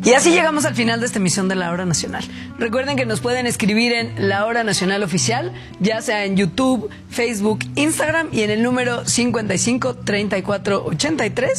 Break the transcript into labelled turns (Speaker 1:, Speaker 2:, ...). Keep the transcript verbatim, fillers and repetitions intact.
Speaker 1: Y así llegamos al final de esta emisión de La Hora Nacional. Recuerden que nos pueden escribir en La Hora Nacional Oficial, ya sea en YouTube, Facebook, Instagram y en el número cincuenta y cinco, treinta y cuatro, ochenta y tres.